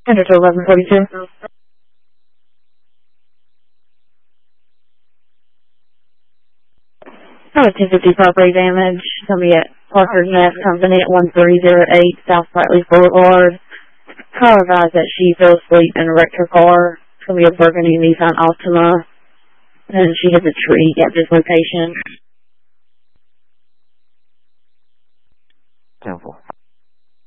Enter to 1142. Oh, 250 property damage. It'll be at Parker's Nest Company at 1308 South Flatley Boulevard. Car advised that she fell asleep and wrecked her car. It's going to be a burgundy Nissan Altima. And she hit a tree at this location.